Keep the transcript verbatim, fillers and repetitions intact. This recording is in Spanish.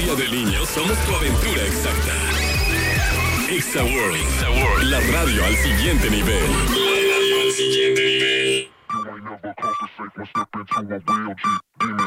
Día del Niño somos tu aventura exacta. Exa World. Exa World. La radio al siguiente nivel. La radio al siguiente nivel.